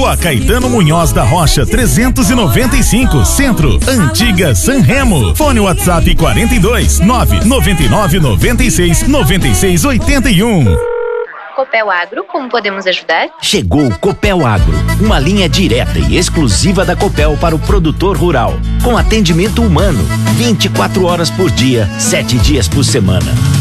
Rua Caetano Munhoz da Rocha 395, Centro, Antiga Sanremo. Fone WhatsApp 42 999 96 96 81. Copel Agro, como podemos ajudar? Chegou o Copel Agro, uma linha direta e exclusiva da Copel para o produtor rural, com atendimento humano, 24 horas por dia, 7 dias por semana.